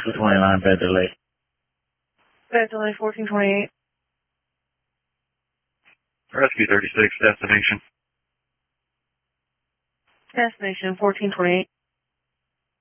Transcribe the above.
1429, bed delay. Bed delay 1428. Rescue 36, destination. Destination 1428.